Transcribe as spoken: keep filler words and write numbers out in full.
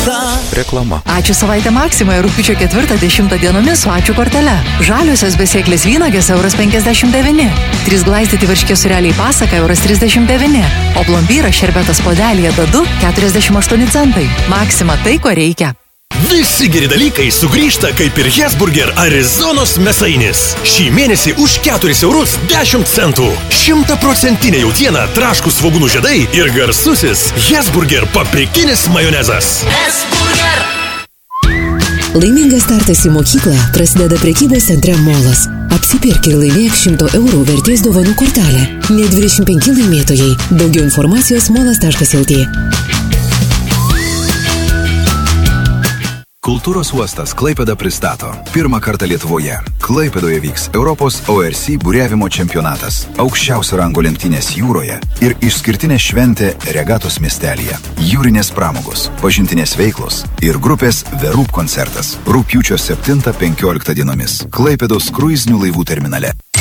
Reklama. Ačiū savaitę Maksimoje rugpjūčio ketvirtą dešimtą dienomis su ačiū kortele. Žaliosios besėklės vynagės euras penkiasdešimt devyni. Trys glaistyti varškės sureliai pasaka euras trisdešimt devyni. O plombyras šerbetas podelyje dadu keturiasdešimt aštuoni centai. Maksima tai, ko reikia. Visi geri dalykai sugrįžta kaip ir Hesburger Arizonos mėsainis. Šį mėnesį už keturis eurus dešimt centų. Šimtaprocentinė jautiena, traškūs svogūnų žiedai ir garsusis Hesburger paprikinis majonezas. Hesburger. Laimingas startas į mokyklą prasideda prekybos centre Molas. Apsipirk ir laimėk šimto eurų vertės dovanų kortelę. Net dvidešimt penki laimėtojai. Daugiau informacijos molas taškas lt. Kultūros uostas Klaipėda pristato. Pirmą kartą Lietuvoje. Klaipėdoje vyks Europos O R C buriavimo čempionatas. Aukščiausio rango lenktynės jūroje ir išskirtinė šventė regatos miestelyje. Jūrinės pramogos, pažintinės veiklos ir grupės The Roop koncertas. Rugpjūčio septintą penkioliktą dienomis. Klaipėdos kruizinių laivų terminale.